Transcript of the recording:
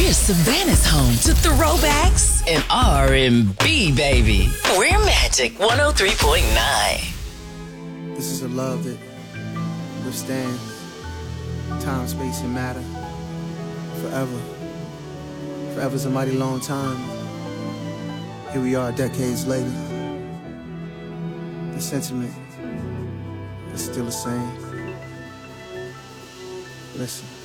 Here's Savannah's home to throwbacks and R&B, baby. We're Magic 103.9. This is a love that withstands time, space, and matter forever. Forever's a mighty long time. Here we are decades later. The sentiment is still the same. Listen.